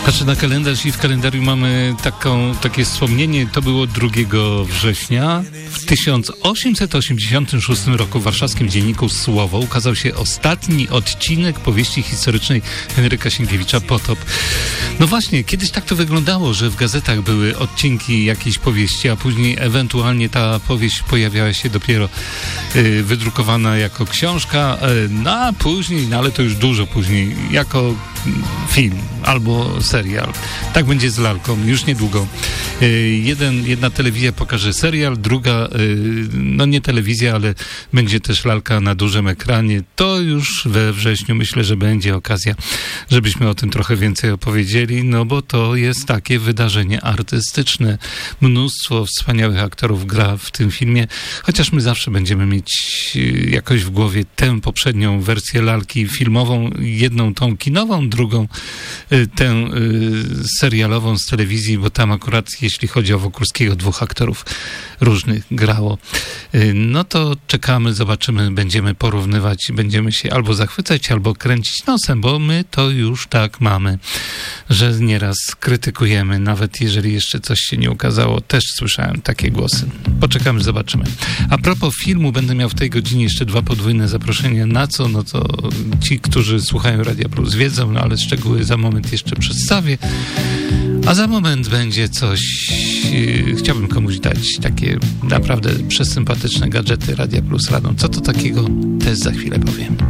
Patrzę na kalendarz i w kalendarium mamy takie wspomnienie. To było 2 września. W 1886 roku w warszawskim dzienniku Słowo ukazał się ostatni odcinek powieści historycznej Henryka Sienkiewicza Potop. No właśnie, kiedyś tak to wyglądało, że w gazetach były odcinki jakiejś powieści, a później ewentualnie ta powieść pojawiała się dopiero wydrukowana jako książka, a później, ale to już dużo później, jako film albo serial. Tak będzie z lalką, już niedługo. Jedna telewizja pokaże serial, druga, no nie telewizja, ale będzie też lalka na dużym ekranie. To już we wrześniu myślę, że będzie okazja, żebyśmy o tym trochę więcej opowiedzieli, no bo to jest takie wydarzenie artystyczne. Mnóstwo wspaniałych aktorów gra w tym filmie, chociaż my zawsze będziemy mieć jakoś w głowie tę poprzednią wersję lalki filmową, jedną tą kinową, drugą tę serialową z telewizji, bo tam akurat, jeśli chodzi o Wokulskiego, 2 aktorów różnych grało. No to czekamy, zobaczymy, będziemy porównywać, będziemy się albo zachwycać, albo kręcić nosem, bo my to już tak mamy, że nieraz krytykujemy, nawet jeżeli jeszcze coś się nie ukazało. Też słyszałem takie głosy. Poczekamy, zobaczymy. A propos filmu, będę miał w tej godzinie jeszcze 2 podwójne zaproszenia. Na co? No to ci, którzy słuchają Radia Plus wiedzą, no ale szczegóły za moment jeszcze przedstawię. A za moment będzie coś, chciałbym komuś dać takie naprawdę przesympatyczne gadżety Radia Plus radą. Co to takiego? Też za chwilę powiem.